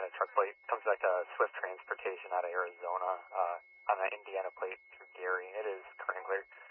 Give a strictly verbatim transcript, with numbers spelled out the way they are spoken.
Indiana truck plate. Comes back to Swift Transportation out of Arizona uh, on the Indiana plate through Gary, and it is current and clear.